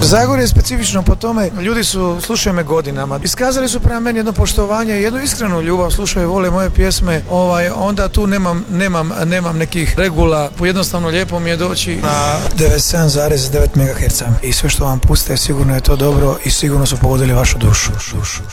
Zagorje je specifično po tome, ljudi slušaju me godinama, iskazali su prema meni jedno poštovanje, jednu iskrenu ljubav, slušaju, vole moje pjesme, onda tu nemam nekih regula, jednostavno lijepo mi je doći na 97,9 MHz i sve što vam puste sigurno je to dobro i sigurno su pogodili vašu dušu.